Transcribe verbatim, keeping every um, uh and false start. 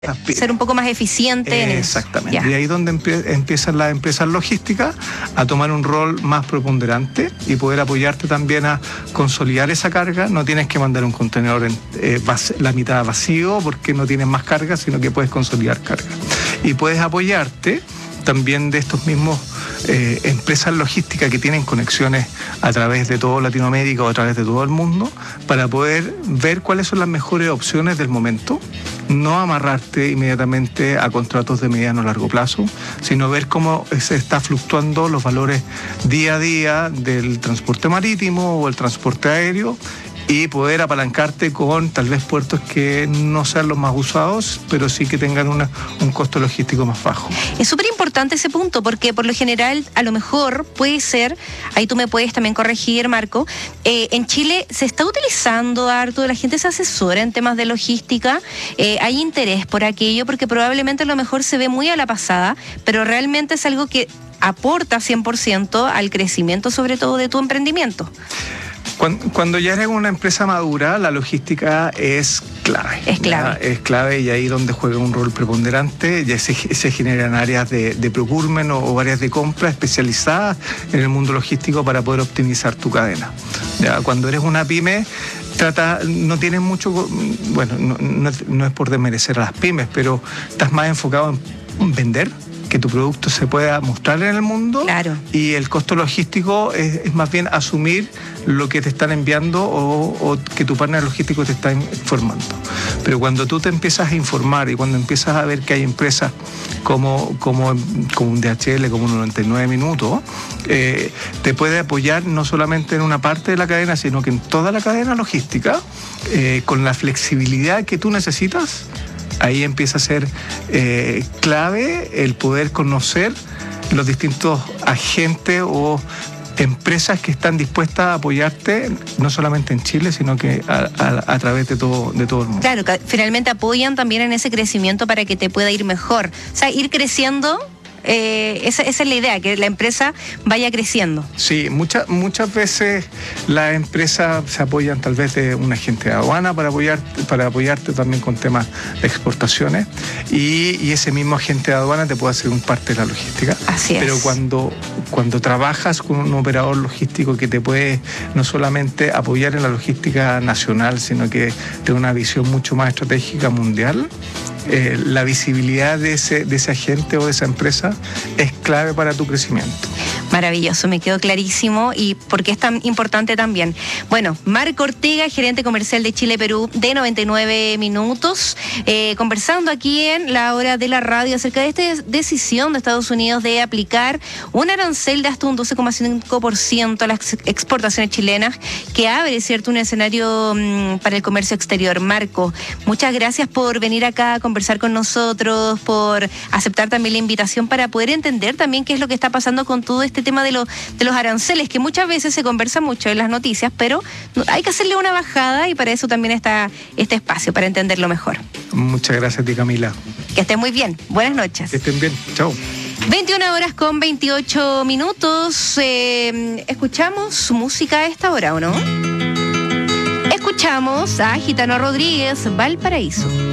ser un poco más eficiente eh, en eso. Exactamente. Ya. Y ahí es donde empie- empiezan las empresas logísticas a tomar un rol más preponderante y poder apoyarte también a consolidar esa carga. No tienes que mandar un contenedor en, eh, vac- la mitad vacío porque no tienes más carga, sino que puedes consolidar carga. Y puedes apoyarte también de estos mismos eh, empresas logísticas que tienen conexiones a través de toda Latinoamérica o a través de todo el mundo para poder ver cuáles son las mejores opciones del momento, no amarrarte inmediatamente a contratos de mediano o largo plazo, sino ver cómo se está fluctuando los valores día a día del transporte marítimo o el transporte aéreo y poder apalancarte con tal vez puertos que no sean los más usados, pero sí que tengan una, un costo logístico más bajo. Es súper importante ese punto, porque por lo general, a lo mejor puede ser, ahí tú me puedes también corregir, Marco, eh, en Chile se está utilizando harto, la gente se asesora en temas de logística, eh, hay interés por aquello, porque probablemente a lo mejor se ve muy a la pasada, pero realmente es algo que aporta cien por ciento al crecimiento, sobre todo de tu emprendimiento. Cuando ya eres una empresa madura, la logística es clave. Es clave. ¿Ya? Es clave y ahí donde juega un rol preponderante, ya se, se generan áreas de, de procurement o, o áreas de compra especializadas en el mundo logístico para poder optimizar tu cadena. ¿Ya? Cuando eres una pyme, trata, no tienes mucho, bueno, no, no, no es por desmerecer a las pymes, pero estás más enfocado en vender, que tu producto se pueda mostrar en el mundo. Claro. Y el costo logístico es, es más bien asumir lo que te están enviando o, o que tu partner logístico te está informando. Pero cuando tú te empiezas a informar y cuando empiezas a ver que hay empresas como, como, como un D H L, como un noventa y nueve minutos, eh, te puede apoyar no solamente en una parte de la cadena, sino que en toda la cadena logística, eh, con la flexibilidad que tú necesitas. Ahí empieza a ser eh, clave el poder conocer los distintos agentes o empresas que están dispuestas a apoyarte, no solamente en Chile, sino que a, a, a través de todo, de todo el mundo. Claro, que finalmente apoyan también en ese crecimiento para que te pueda ir mejor. O sea, ir creciendo, eh, esa, esa es la idea, que la empresa vaya creciendo. Sí, muchas muchas veces las empresas se apoyan tal vez de un agente de aduana para apoyarte, para apoyarte también con temas de exportaciones y, y ese mismo agente de aduana te puede hacer un parte de la logística. Así es. Pero cuando, cuando trabajas con un operador logístico que te puede no solamente apoyar en la logística nacional, sino que tiene una visión mucho más estratégica mundial, eh, la visibilidad de ese, de ese agente o de esa empresa es clave para tu crecimiento. Maravilloso, me quedó clarísimo y por qué es tan importante también. Bueno, Marco Ortega, gerente comercial de Chile Perú de noventa y nueve minutos, eh, conversando aquí en La Hora de la Radio acerca de esta decisión de Estados Unidos de aplicar un arancel de hasta un doce coma cinco por ciento a las exportaciones chilenas, que abre, ¿cierto?, un escenario mmm, para el comercio exterior. Marco, muchas gracias por venir acá a conversar con nosotros, por aceptar también la invitación para poder entender también qué es lo que está pasando con todo este tema de, lo, de los aranceles, que muchas veces se conversa mucho en las noticias, pero hay que hacerle una bajada y para eso también está este espacio, para entenderlo mejor. Muchas gracias a ti, Camila. Que estén muy bien. Buenas noches. Que estén bien. Chao. veintiuna horas con veintiocho minutos. Eh, ¿Escuchamos su música a esta hora o no? Escuchamos a Gitano Rodríguez, Valparaíso.